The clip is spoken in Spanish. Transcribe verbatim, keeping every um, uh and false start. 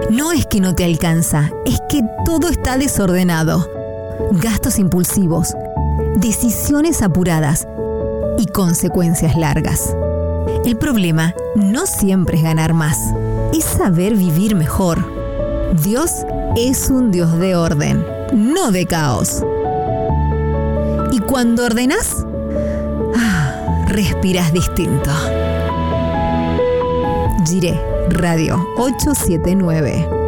No es que no te alcanza, es que todo está desordenado. Gastos impulsivos, decisiones apuradas y consecuencias largas. El problema no siempre es ganar más, es saber vivir mejor. Dios es un Dios de orden, no de caos. Y cuando ordenás, ah, respiras distinto. Jiré Radio ochocientos setenta y nueve.